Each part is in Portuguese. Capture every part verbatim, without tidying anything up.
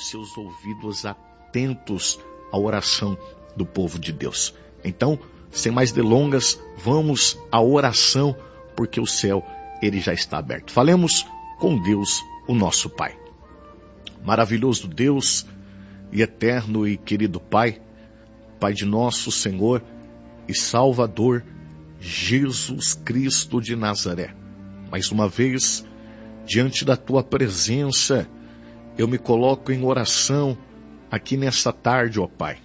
os seus ouvidos atentos à oração do povo de Deus. Então, sem mais delongas, vamos à oração, porque o céu, ele já está aberto. Falemos com Deus, o nosso Pai. Maravilhoso Deus e eterno e querido Pai, Pai de nosso Senhor e Salvador, Jesus Cristo de Nazaré. Mais uma vez, diante da Tua presença, eu me coloco em oração aqui nessa tarde, ó Pai.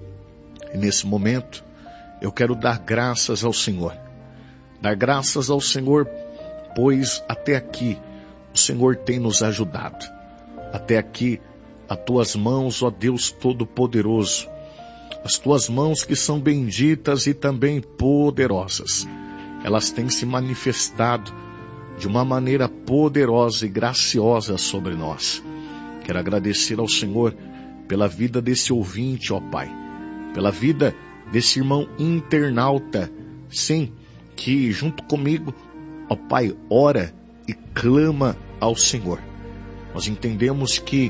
E nesse momento, eu quero dar graças ao Senhor. Dar graças ao Senhor, pois até aqui o Senhor tem nos ajudado. Até aqui, as Tuas mãos, ó Deus Todo-Poderoso, as Tuas mãos que são benditas e também poderosas, elas têm se manifestado de uma maneira poderosa e graciosa sobre nós. Quero agradecer ao Senhor pela vida desse ouvinte, ó Pai, pela vida desse irmão internauta, sim, que junto comigo, ó Pai, ora e clama ao Senhor. Nós entendemos que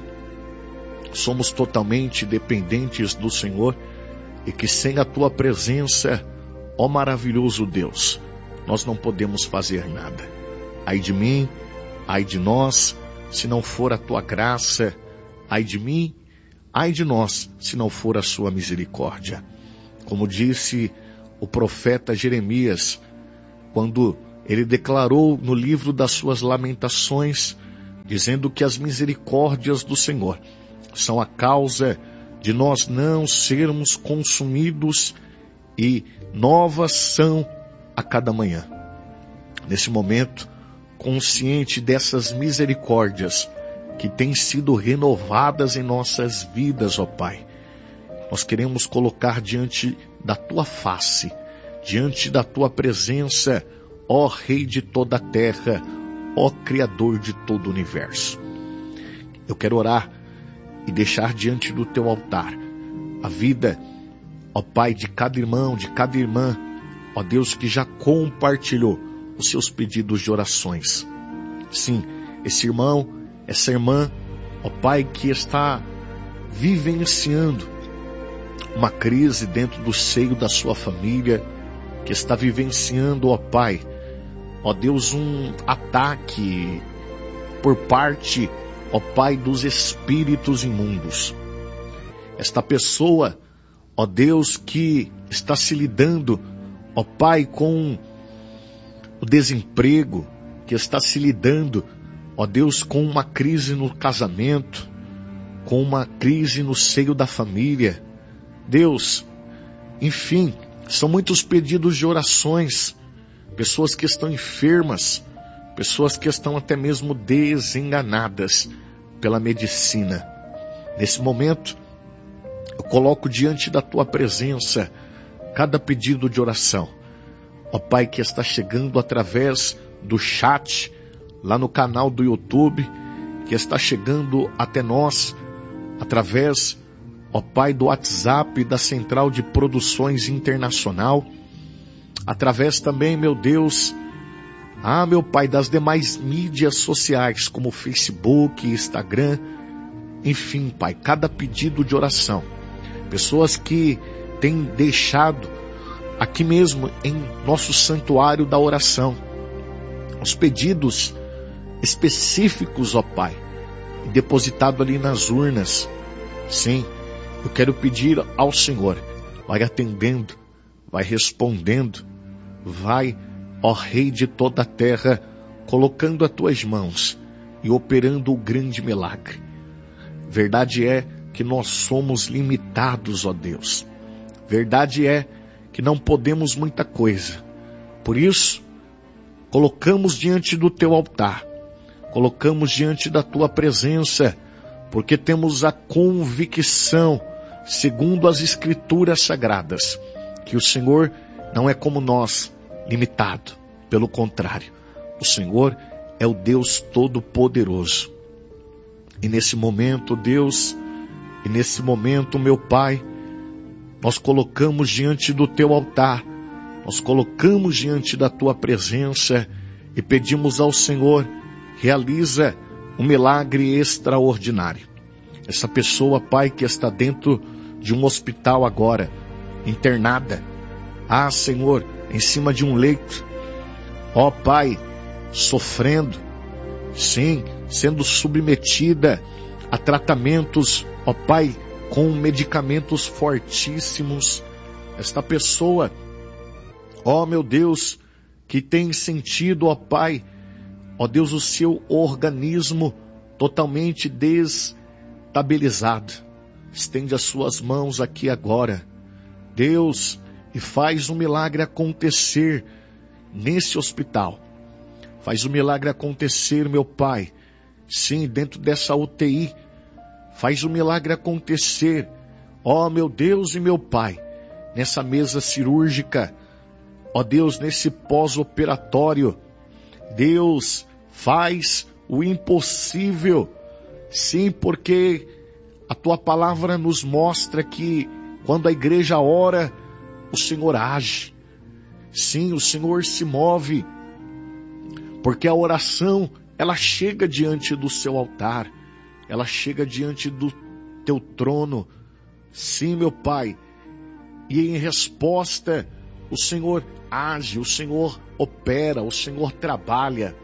somos totalmente dependentes do Senhor e que sem a Tua presença, ó maravilhoso Deus, nós não podemos fazer nada. Ai de mim, ai de nós, se não for a Tua graça, ai de mim, ai de nós, se não for a Sua misericórdia. Como disse o profeta Jeremias, quando ele declarou no livro das suas lamentações, dizendo que as misericórdias do Senhor são a causa de nós não sermos consumidos e novas são a cada manhã. Nesse momento, consciente dessas misericórdias que têm sido renovadas em nossas vidas, ó Pai, nós queremos colocar diante da Tua face, diante da Tua presença, ó Rei de toda a terra, ó Criador de todo o universo. Eu quero orar e deixar diante do Teu altar a vida, ó Pai, de cada irmão, de cada irmã, ó Deus, que já compartilhou os seus pedidos de orações. Sim, esse irmão, essa irmã, ó Pai, que está vivenciando uma crise dentro do seio da sua família, que está vivenciando, ó Pai, ó Deus, um ataque por parte, ó Pai, dos espíritos imundos. Esta pessoa, ó Deus, que está se lidando, ó Pai, com o desemprego, que está se lidando, ó Deus, com uma crise no casamento, com uma crise no seio da família. Deus, enfim, são muitos pedidos de orações, pessoas que estão enfermas, pessoas que estão até mesmo desenganadas pela medicina. Nesse momento, eu coloco diante da Tua presença cada pedido de oração. Ó Pai, que está chegando através do chat, lá no canal do YouTube, que está chegando até nós, através, ó Pai, do WhatsApp da Central de Produções Internacional, através também, meu Deus, ah, meu Pai, das demais mídias sociais, como Facebook, Instagram, enfim, Pai, cada pedido de oração, pessoas que têm deixado aqui mesmo em nosso santuário da oração, os pedidos específicos, ó Pai, depositado ali nas urnas. Sim, eu quero pedir ao Senhor, vai atendendo, vai respondendo, vai, ó Rei de toda a terra, colocando as Tuas mãos e operando o grande milagre. Verdade é que nós somos limitados, ó Deus. Verdade é que não podemos muita coisa. Por isso, colocamos diante do Teu altar, colocamos diante da Tua presença, porque temos a convicção, segundo as Escrituras Sagradas, que o Senhor não é como nós, limitado. Pelo contrário, o Senhor é o Deus Todo-Poderoso. E nesse momento, Deus, e nesse momento, meu Pai, nós colocamos diante do Teu altar, nós colocamos diante da Tua presença e pedimos ao Senhor, realiza um milagre extraordinário. Essa pessoa, Pai, que está dentro de um hospital agora, internada. Ah, Senhor, em cima de um leito. Ó Pai, sofrendo. Sim, sendo submetida a tratamentos, ó Pai, com medicamentos fortíssimos. Esta pessoa, ó meu Deus, que tem sentido, ó Pai, ó Deus, o seu organismo totalmente desestabilizado. Estende as suas mãos aqui agora, Deus, e faz um milagre acontecer nesse hospital. Faz um milagre acontecer, meu Pai. Sim, dentro dessa U T I. Faz um milagre acontecer, ó meu Deus e meu Pai, nessa mesa cirúrgica. Ó Deus, nesse pós-operatório. Deus, faz o impossível. Sim, porque a Tua palavra nos mostra que quando a igreja ora, o Senhor age. Sim, o Senhor se move. Porque a oração, ela chega diante do seu altar. Ela chega diante do Teu trono. Sim, meu Pai. E em resposta, o Senhor age, o Senhor opera, o Senhor trabalha.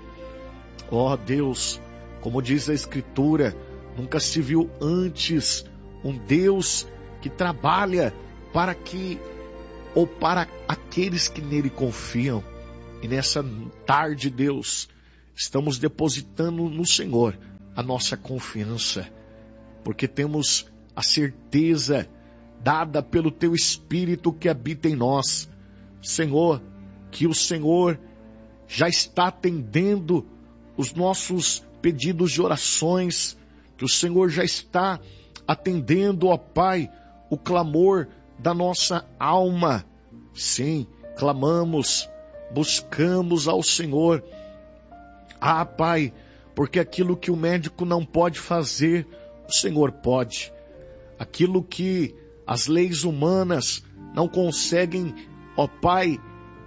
Ó Deus, como diz a Escritura, nunca se viu antes um Deus que trabalha para que, ou para aqueles que nele confiam. E nessa tarde, Deus, estamos depositando no Senhor a nossa confiança, porque temos a certeza dada pelo Teu Espírito que habita em nós, Senhor, que o Senhor já está atendendo os nossos pedidos de orações, que o Senhor já está atendendo, ó Pai, o clamor da nossa alma. Sim, clamamos, buscamos ao Senhor. Ah, Pai, porque aquilo que o médico não pode fazer, o Senhor pode. Aquilo que as leis humanas não conseguem, ó Pai,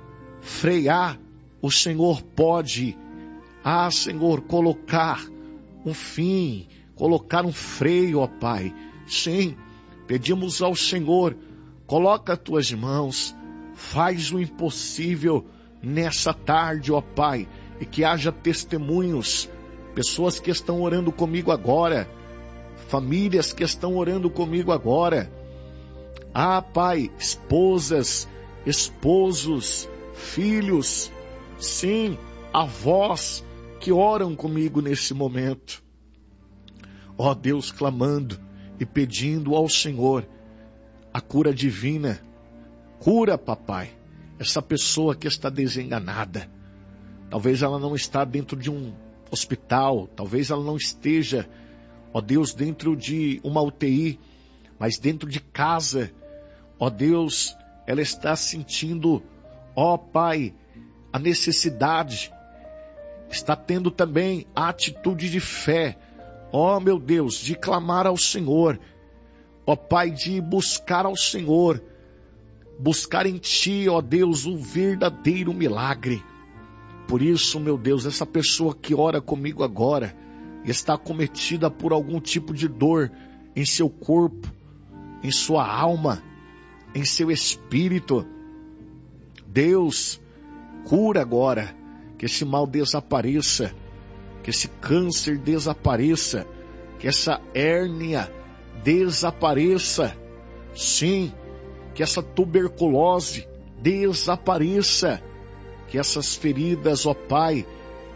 frear, o Senhor pode. Ah, Senhor, colocar um fim, colocar um freio, ó Pai. Sim, pedimos ao Senhor, coloca as Tuas mãos, faz o impossível nessa tarde, ó Pai, e que haja testemunhos, pessoas que estão orando comigo agora, famílias que estão orando comigo agora. Ah, Pai, esposas, esposos, filhos, sim, avós que oram comigo nesse momento. Ó Deus, clamando e pedindo ao Senhor a cura divina. Cura, papai, essa pessoa que está desenganada. Talvez ela não está dentro de um hospital, talvez ela não esteja, ó Deus, dentro de uma U T I, mas dentro de casa. Ó Deus, ela está sentindo, ó Pai, a necessidade, está tendo também a atitude de fé, ó meu Deus, de clamar ao Senhor, ó Pai, de buscar ao Senhor, buscar em Ti, ó Deus, o verdadeiro milagre. Por isso, meu Deus, essa pessoa que ora comigo agora, está acometida por algum tipo de dor em seu corpo, em sua alma, em seu espírito. Deus, cura agora, que esse mal desapareça, que esse câncer desapareça, que essa hérnia desapareça. Sim, que essa tuberculose desapareça, que essas feridas, ó Pai,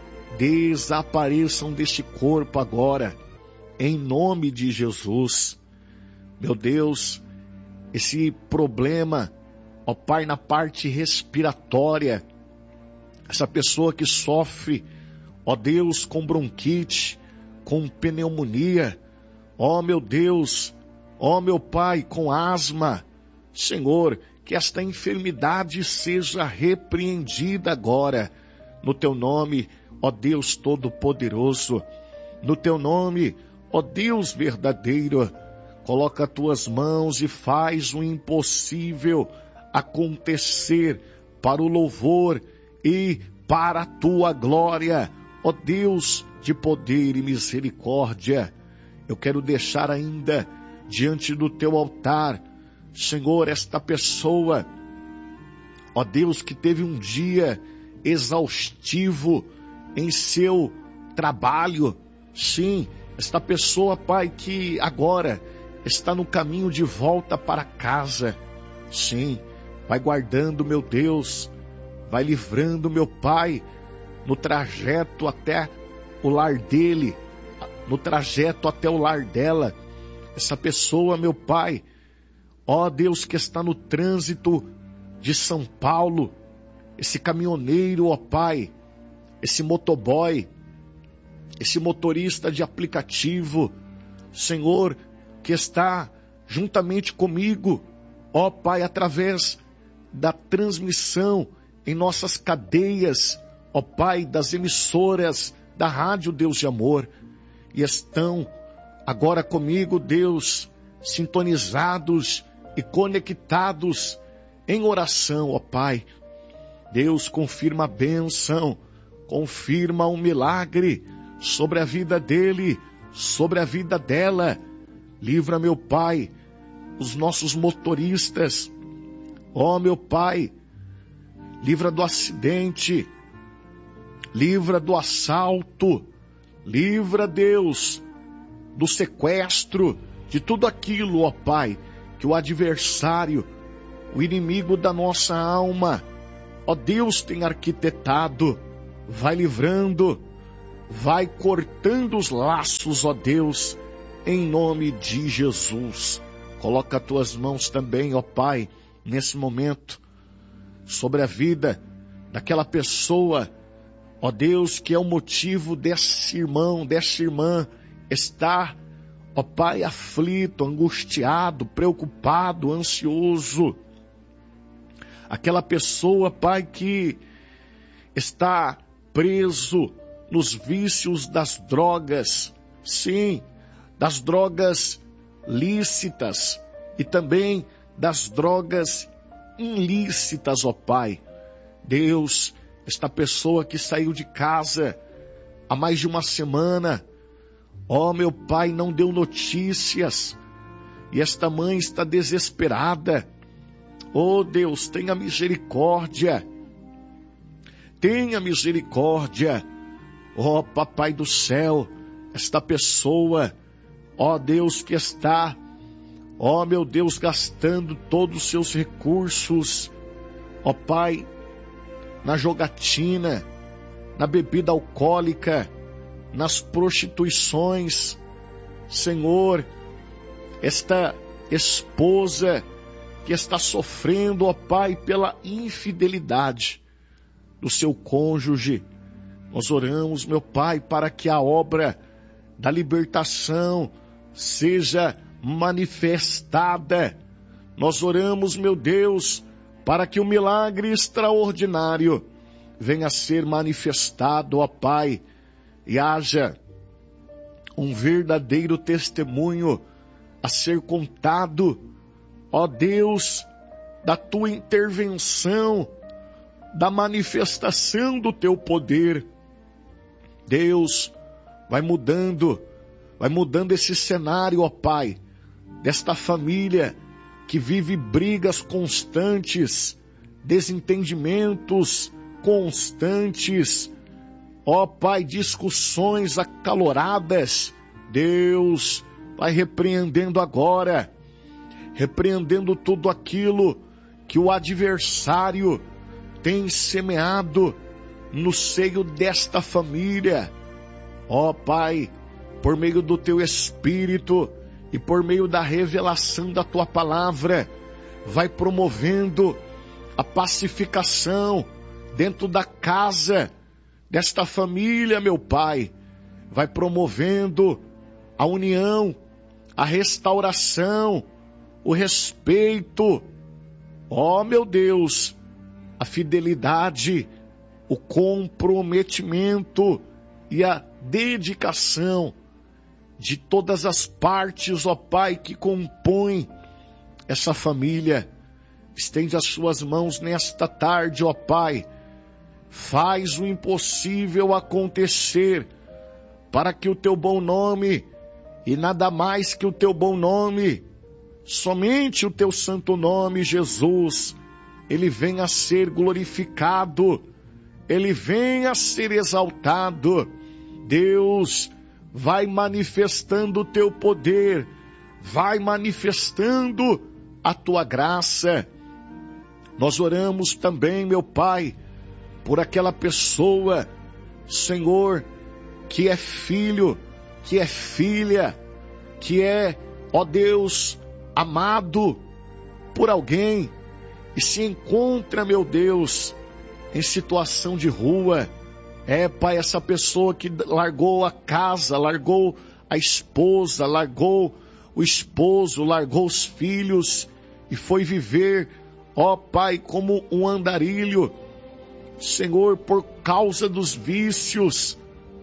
desapareçam deste corpo agora, em nome de Jesus. Meu Deus, esse problema, ó Pai, na parte respiratória, essa pessoa que sofre, ó Deus, com bronquite, com pneumonia, ó meu Deus, ó meu Pai, com asma, Senhor, que esta enfermidade seja repreendida agora, no Teu nome, ó Deus Todo-Poderoso, no Teu nome, ó Deus verdadeiro. Coloca as Tuas mãos e faz o impossível acontecer para o louvor e para a Tua glória, ó Deus de poder e misericórdia. eu quero deixar ainda diante do teu altar, Senhor, esta pessoa, ó Deus, que teve um dia exaustivo em seu trabalho. Sim, esta pessoa, Pai, que agora está no caminho de volta para casa. Sim, vai guardando, meu Deus, vai livrando, meu Pai, no trajeto até o lar dele, no trajeto até o lar dela. Essa pessoa, meu Pai, ó Deus, que está no trânsito de São Paulo, esse caminhoneiro, ó Pai, esse motoboy, esse motorista de aplicativo, Senhor, que está juntamente comigo, ó Pai, através da transmissão em nossas cadeias, ó Pai, das emissoras da Rádio Deus de Amor, e estão agora comigo, Deus, sintonizados e conectados em oração, ó Pai. Deus, confirma a bênção, confirma um milagre sobre a vida dele, sobre a vida dela. Livra, meu Pai, os nossos motoristas, ó meu Pai, livra do acidente, livra do assalto, livra, Deus, do sequestro, de tudo aquilo, ó Pai, que o adversário, o inimigo da nossa alma, ó Deus, tem arquitetado. Vai livrando, vai cortando os laços, ó Deus, em nome de Jesus. Coloca as tuas mãos também, ó Pai, nesse momento, sobre a vida daquela pessoa, ó Deus, que é o motivo desse irmão, dessa irmã estar, ó Pai, aflito, angustiado, preocupado, ansioso. Aquela pessoa, Pai, que está preso nos vícios das drogas, sim, das drogas lícitas e também das drogas ilícitas, ó Pai. Deus, esta pessoa que saiu de casa há mais de uma semana, ó meu Pai, não deu notícias, e esta mãe está desesperada. Ó Deus, tenha misericórdia, tenha misericórdia, ó Papai do céu, esta pessoa, ó Deus, que está, ó meu Deus, gastando todos os seus recursos, ó Pai, na jogatina, na bebida alcoólica, nas prostituições. Senhor, esta esposa que está sofrendo, ó Pai, pela infidelidade do seu cônjuge, nós oramos, meu Pai, para que a obra da libertação seja manifestada. Nós oramos, meu Deus, para que o milagre extraordinário venha a ser manifestado, ó Pai, e haja um verdadeiro testemunho a ser contado, ó Deus, da tua intervenção, da manifestação do teu poder. Deus, vai mudando, vai mudando esse cenário, ó Pai, desta família que vive brigas constantes, desentendimentos constantes, ó Pai, discussões acaloradas. Deus, vai repreendendo agora, repreendendo tudo aquilo que o adversário tem semeado no seio desta família. Ó Pai, por meio do teu Espírito e por meio da revelação da tua palavra, vai promovendo a pacificação dentro da casa desta família, meu Pai. Vai promovendo a união, a restauração, o respeito, ó meu Deus, a fidelidade, o comprometimento e a dedicação de todas as partes, ó Pai, que compõem essa família. Estende as suas mãos nesta tarde, ó Pai. Faz o impossível acontecer para que o teu bom nome e nada mais que o teu bom nome, somente o teu santo nome, Jesus, ele venha a ser glorificado, ele venha a ser exaltado. Deus, vai manifestando o teu poder, vai manifestando a tua graça. Nós oramos também, meu Pai, por aquela pessoa, Senhor, que é filho, que é filha, que é, ó Deus, amado por alguém e se encontra, meu Deus, em situação de rua. É, Pai, essa pessoa que largou a casa, largou a esposa, largou o esposo, largou os filhos e foi viver, ó Pai, como um andarilho, Senhor, por causa dos vícios.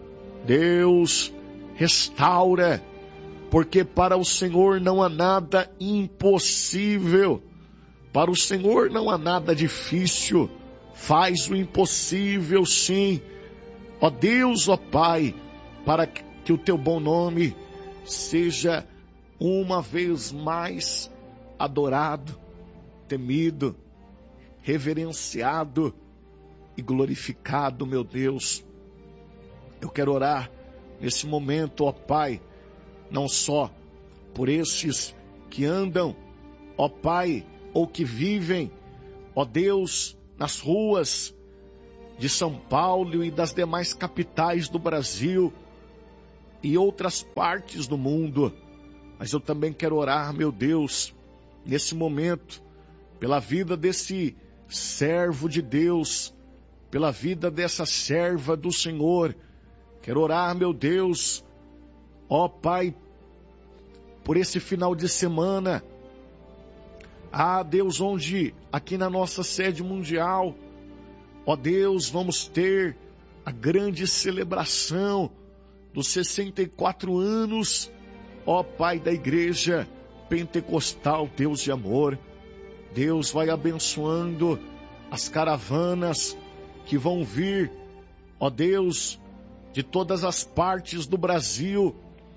Deus, restaura, porque para o Senhor não há nada impossível, para o Senhor não há nada difícil, faz o impossível sim. Ó Deus, ó Pai, para que o teu bom nome seja uma vez mais adorado, temido, reverenciado e glorificado, meu Deus. Eu quero orar nesse momento, ó Pai, não só por esses que andam, ó Pai, ou que vivem, ó Deus, nas ruas de São Paulo e das demais capitais do Brasil e outras partes do mundo, mas eu também quero orar, meu Deus, nesse momento, pela vida desse servo de Deus, pela vida dessa serva do Senhor. Quero orar, meu Deus, ó Pai, por esse final de semana, ah Deus, onde aqui na nossa sede mundial, ó Deus, vamos ter a grande celebração dos sessenta e quatro anos, ó Pai da Igreja Pentecostal, Deus de amor. Deus vai abençoando as caravanas que vão vir, ó Deus, de todas as partes do Brasil,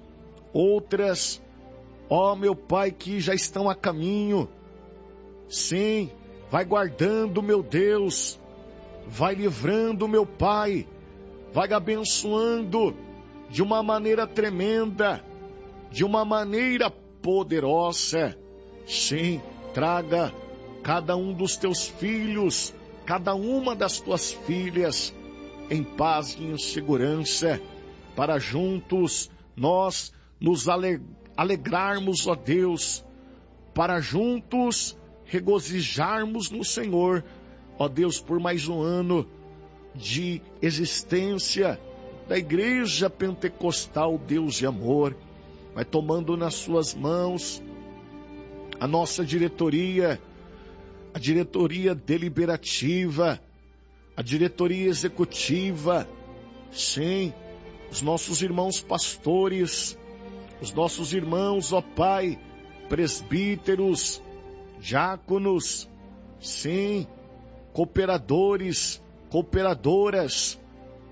outras, ó meu Pai, que já estão a caminho. Sim, vai guardando, meu Deus, vai livrando, meu Pai, vai abençoando de uma maneira tremenda, de uma maneira poderosa. Sim, traga cada um dos teus filhos, cada uma das tuas filhas, em paz e em segurança, para juntos nós nos alegrarmos, ó Deus, para juntos regozijarmos no Senhor, ó Deus, por mais um ano de existência da Igreja Pentecostal, Deus de amor. Vai tomando nas suas mãos a nossa diretoria, a diretoria deliberativa, a diretoria executiva, sim, os nossos irmãos pastores, os nossos irmãos, ó Pai, presbíteros, diáconos, sim, cooperadores, cooperadoras,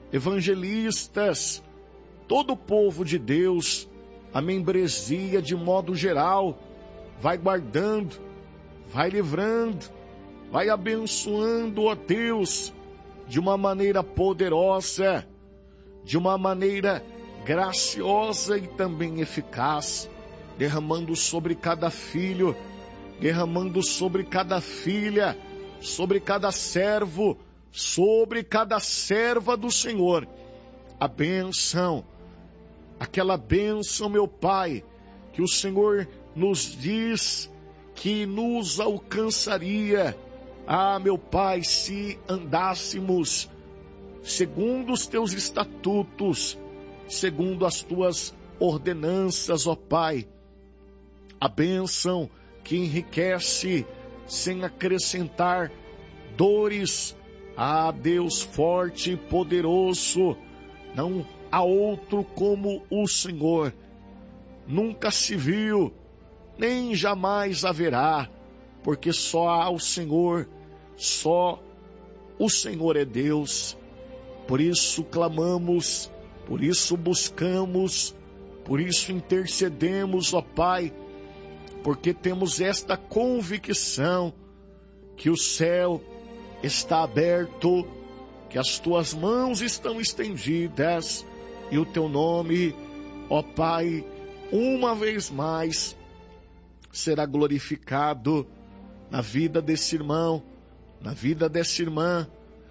evangelistas, todo o povo de Deus, a membresia de modo geral, vai guardando, vai livrando, vai abençoando, ó Deus, de uma maneira poderosa, de uma maneira graciosa e também eficaz, derramando sobre cada filho, derramando sobre cada filha, sobre cada servo, sobre cada serva do Senhor, a bênção, aquela bênção, meu Pai, que o Senhor nos diz que nos alcançaria. Ah, meu Pai, se andássemos segundo os teus estatutos, segundo as tuas ordenanças, ó Pai, a bênção que enriquece sem acrescentar dores. Ah, Deus forte e poderoso, não há outro como o Senhor, nunca se viu, nem jamais haverá, porque só há o Senhor, só o Senhor é Deus. Por isso clamamos, por isso buscamos, Por isso intercedemos, ó Pai, porque temos esta convicção que o céu está aberto, que as tuas mãos estão estendidas e o teu nome, ó Pai, uma vez mais será glorificado na vida desse irmão, na vida dessa irmã,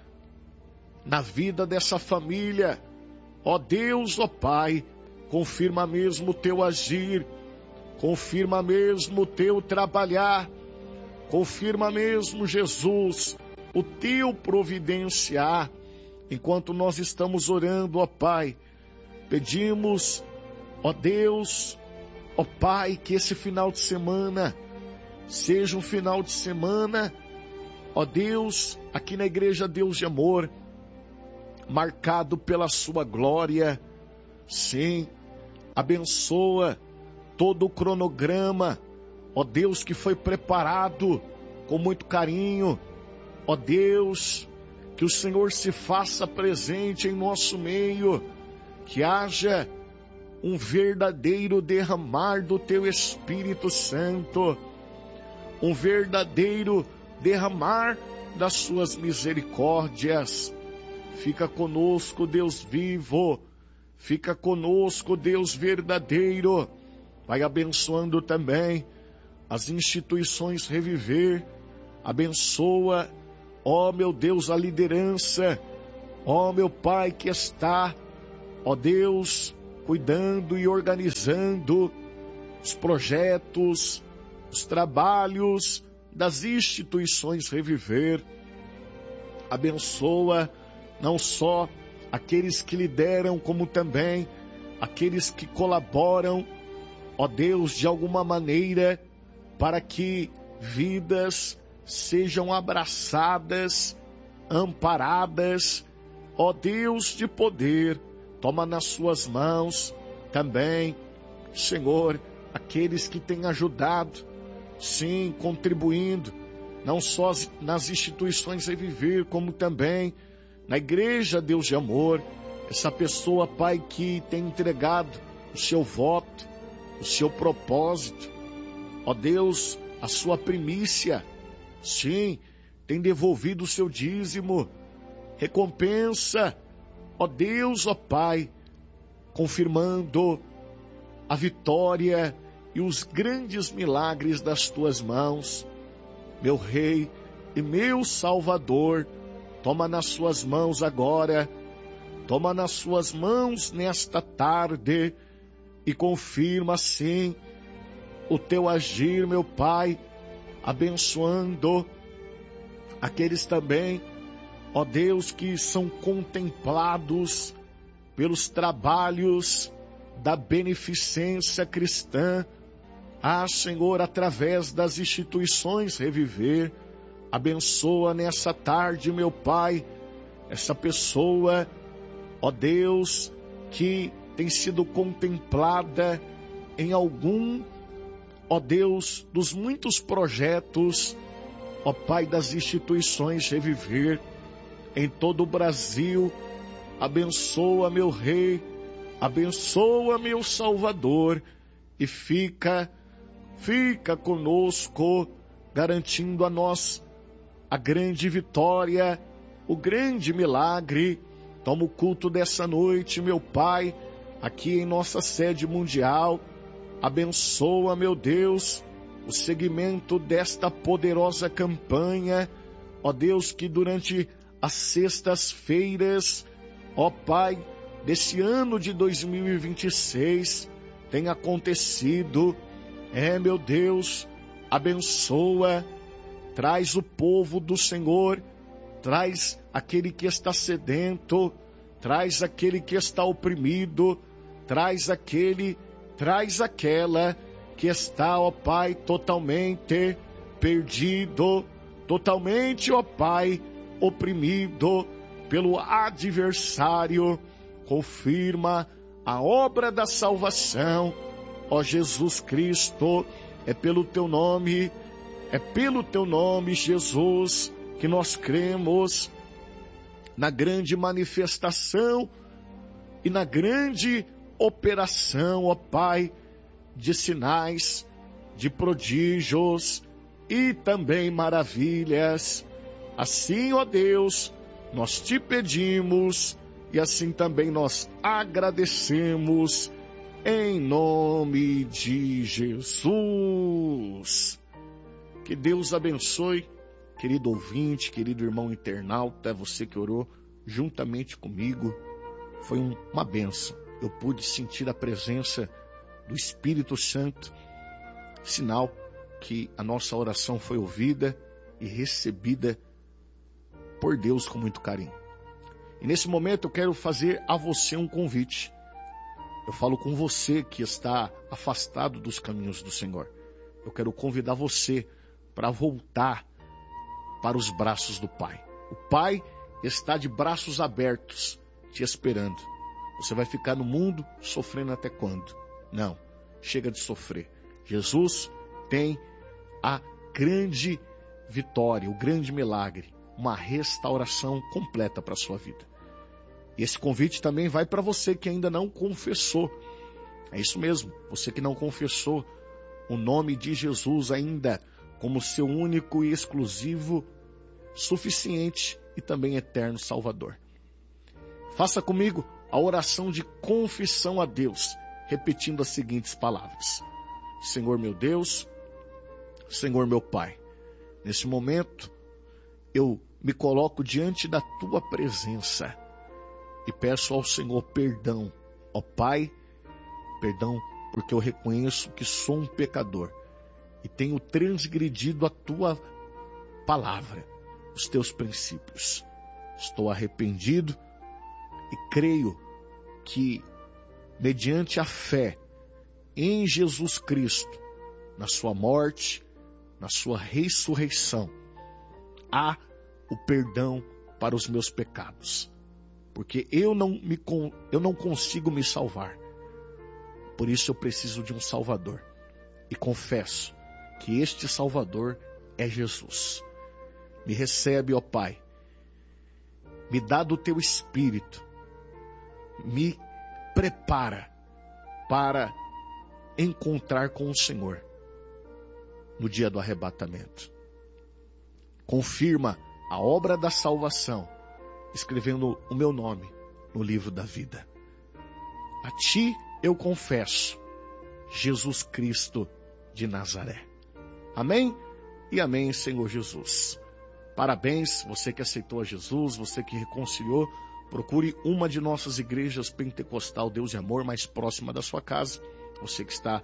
na vida dessa família. Ó Deus, ó Pai, confirma mesmo o teu agir, confirma mesmo o teu trabalhar, confirma mesmo, Jesus, o teu providenciar. Enquanto nós estamos orando, ó Pai, pedimos, ó Deus, ó Pai, que esse final de semana seja um final de semana, ó Deus, aqui na Igreja Deus de Amor, marcado pela sua glória. Sim, abençoa todo o cronograma, ó Deus, que foi preparado com muito carinho. Ó Deus, que o Senhor se faça presente em nosso meio, que haja um verdadeiro derramar do teu Espírito Santo, um verdadeiro derramar das suas misericórdias. Fica conosco, Deus vivo, fica conosco, Deus verdadeiro. Vai abençoando também as instituições Reviver. Abençoa, ó meu Deus, a liderança, ó meu Pai que está, ó Deus, cuidando e organizando os projetos, os trabalhos das instituições Reviver. Abençoa não só aqueles que lideram, como também aqueles que colaboram, ó Deus, de alguma maneira, para que vidas sejam abraçadas, amparadas. Ó Deus de poder, toma nas suas mãos também, Senhor, aqueles que têm ajudado, sim, contribuindo, não só nas instituições Reviver, como também na Igreja Deus de Amor. Essa pessoa, Pai, que tem entregado o seu voto, o seu propósito, ó Deus, a sua primícia, sim, tem devolvido o seu dízimo, recompensa, ó Deus, ó Pai, confirmando a vitória e os grandes milagres das tuas mãos. Meu Rei e meu Salvador, toma nas suas mãos agora, toma nas suas mãos nesta tarde e confirma sim o teu agir, meu Pai, abençoando aqueles também, ó Deus, que são contemplados pelos trabalhos da beneficência cristã. Ah, Senhor, através das instituições Reviver, abençoa nessa tarde, meu Pai, essa pessoa, ó Deus, que tem sido contemplada em algum, ó Deus, dos muitos projetos, ó Pai, das instituições Reviver em todo o Brasil. Abençoa, meu Rei, abençoa, meu Salvador, e fica, fica conosco, garantindo a nós a grande vitória, o grande milagre. Toma o culto dessa noite, meu Pai, aqui em nossa sede mundial. Abençoa, meu Deus, o segmento desta poderosa campanha, ó Deus, que durante as sextas-feiras, ó Pai, desse ano de dois mil e vinte e seis, tem acontecido. É, meu Deus, abençoa, traz o povo do Senhor, traz aquele que está sedento, traz aquele que está oprimido, traz aquele, traz aquela que está, ó Pai, totalmente perdido, totalmente, ó Pai, oprimido pelo adversário. Confirma a obra da salvação, ó Jesus Cristo. É pelo teu nome, é pelo teu nome, Jesus, que nós cremos na grande manifestação e na grande operação, ó Pai, de sinais, de prodígios e também maravilhas. Assim, ó Deus, nós te pedimos e assim também nós agradecemos em nome de Jesus. Que Deus abençoe, querido ouvinte, querido irmão internauta, você que orou juntamente comigo. Foi um, uma bênção. Eu pude sentir a presença do Espírito Santo, sinal que a nossa oração foi ouvida e recebida por Deus com muito carinho. E nesse momento eu quero fazer a você um convite. Eu falo com você que está afastado dos caminhos do Senhor. Eu quero convidar você para voltar para os braços do Pai. O Pai está de braços abertos, te esperando. Você vai ficar no mundo sofrendo até quando? Não, chega de sofrer. Jesus tem a grande vitória, o grande milagre, uma restauração completa para a sua vida. E esse convite também vai para você que ainda não confessou. É isso mesmo, você que não confessou o nome de Jesus ainda como seu único e exclusivo, suficiente e também eterno Salvador. Faça comigo a oração de confissão a Deus, repetindo as seguintes palavras: Senhor meu Deus, Senhor meu Pai, nesse momento eu me coloco diante da tua presença e peço ao Senhor perdão, ó Pai, perdão porque eu reconheço que sou um pecador e tenho transgredido a tua palavra, os teus princípios. Estou arrependido e creio que, mediante a fé em Jesus Cristo, na sua morte, na sua ressurreição, há o perdão para os meus pecados. Porque eu não, me, eu não consigo me salvar. Por isso eu preciso de um Salvador. E confesso que este Salvador é Jesus. Me recebe, ó Pai. Me dá do teu Espírito. Me prepara para encontrar com o Senhor no dia do arrebatamento. Confirma a obra da salvação, escrevendo o meu nome no livro da vida. A ti eu confesso, Jesus Cristo de Nazaré. Amém? E amém, Senhor Jesus. Parabéns, você que aceitou a Jesus, você que reconciliou. Procure uma de nossas igrejas pentecostal Deus e Amor mais próxima da sua casa. Você que está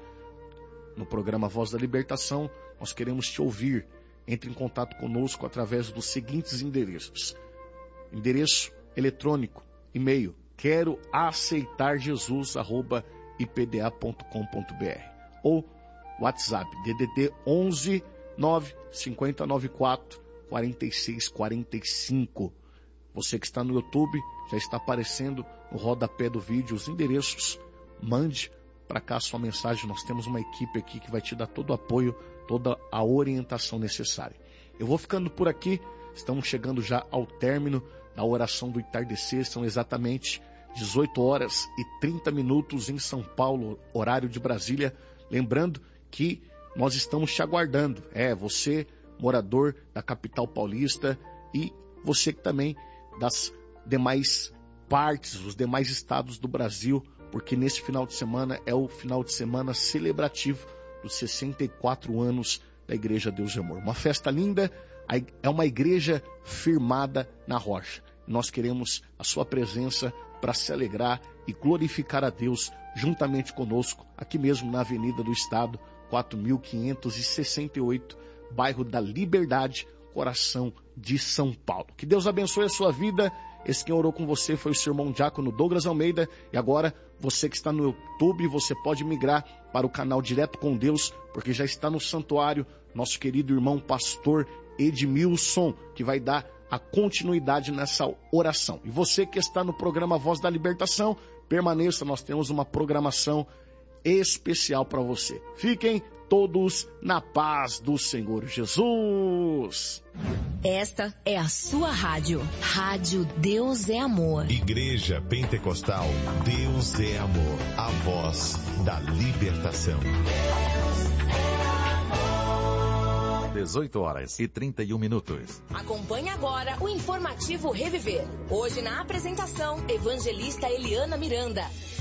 no programa Voz da Libertação, nós queremos te ouvir. Entre em contato conosco através dos seguintes endereços. Endereço eletrônico, e-mail, quero aceitar Jesus, arroba i p d a ponto com ponto b r. Ou WhatsApp, D D D onze nove cinco zero nove quatro quatro seis quatro cinco. Você que está no YouTube, já está aparecendo no rodapé do vídeo os endereços. Mande para cá a sua mensagem. Nós temos uma equipe aqui que vai te dar todo o apoio, toda a orientação necessária. Eu vou ficando por aqui. Estamos chegando já ao término da oração do entardecer. São exatamente dezoito horas e trinta minutos em São Paulo, horário de Brasília. Lembrando que nós estamos te aguardando. É, você, morador da capital paulista, e você que também das demais partes, os demais estados do Brasil, porque nesse final de semana é o final de semana celebrativo dos sessenta e quatro anos da Igreja Deus e Amor. Uma festa linda, é uma igreja firmada na rocha. Nós queremos a sua presença para se alegrar e glorificar a Deus juntamente conosco, aqui mesmo na Avenida do Estado, quatro mil quinhentos e sessenta e oito, bairro da Liberdade, coração de São Paulo. Que Deus abençoe a sua vida. Esse quem orou com você foi o seu irmão diácono Douglas Almeida. E agora, você que está no YouTube, você pode migrar para o canal Direto com Deus, porque já está no santuário nosso querido irmão pastor Edmilson, que vai dar a continuidade nessa oração. E você que está no programa Voz da Libertação, permaneça, nós temos uma programação especial para você. Fiquem todos na paz do Senhor Jesus. Esta é a sua rádio. Rádio Deus é Amor. Igreja Pentecostal Deus é Amor. A voz da libertação. dezoito horas e trinta e um minutos. Acompanhe agora o informativo Reviver. Hoje na apresentação, evangelista Eliana Miranda.